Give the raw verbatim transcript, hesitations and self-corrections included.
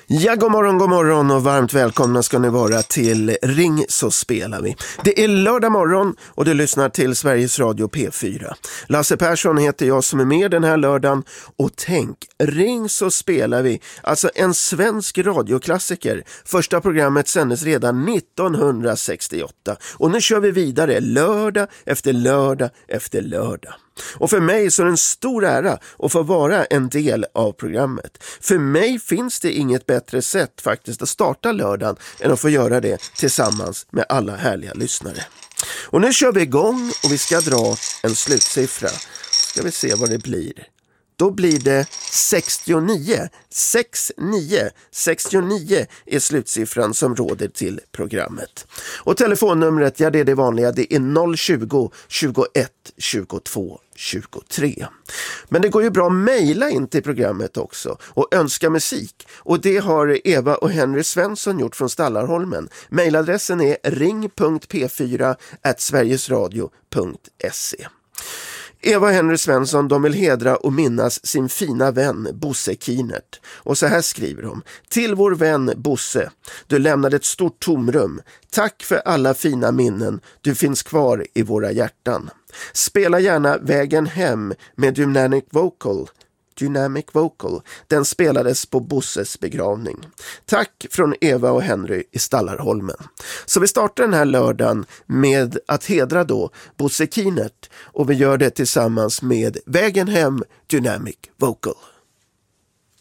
Ja, god morgon, god morgon och varmt välkomna ska ni vara till Ring så spelar vi. Det är lördag morgon och du lyssnar till Sveriges Radio P fyra. Lasse Persson heter jag som är med den här lördagen och tänk, Ring så spelar vi. Alltså en svensk radioklassiker. Första programmet sändes redan nittonhundrasextioåtta och nu kör vi vidare lördag efter lördag efter lördag. Och för mig så är det en stor ära att få vara en del av programmet. För mig finns det inget bättre sätt faktiskt att starta lördagen än att få göra det tillsammans med alla härliga lyssnare. Och nu kör vi igång och vi ska dra en slutsiffra. Ska vi se vad det blir. Då blir det sextionio. sextionio. sextionio är slutsiffran som råder till programmet. Och telefonnumret, ja det är det vanliga, det är noll tjugo, tjugoett, tjugotvå, tjugotre. Men det går ju bra att mejla in till programmet också och önska musik. Och det har Eva och Henry Svensson gjort från Stallarholmen. Mejladressen är ring punkt p fyra at sverigesradio punkt se. Eva och Henry Svensson, de vill hedra och minnas sin fina vän Bosse Kienert. Och så här skriver de. Till vår vän Bosse, du lämnade ett stort tomrum. Tack för alla fina minnen, du finns kvar i våra hjärtan. Spela gärna Vägen hem med Dynamic Vocal. Dynamic Vocal. Den spelades på Bosses begravning. Tack från Eva och Henry i Stallarholmen. Så vi startar den här lördagen med att hedra då Bosse Kienert och vi gör det tillsammans med Vägen hem Dynamic Vocal.